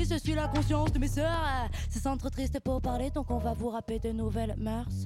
Je suis la conscience de mes sœurs. Se sentent trop tristes pour parler, donc on va vous rapper de nouvelles mœurs.